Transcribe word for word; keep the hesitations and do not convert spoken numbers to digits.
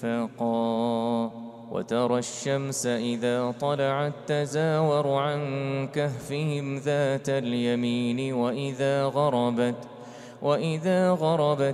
فاقا وترى الشمس إذا طلعت تزاور عن كهفهم ذات اليمين وإذا غربت وإذا غربت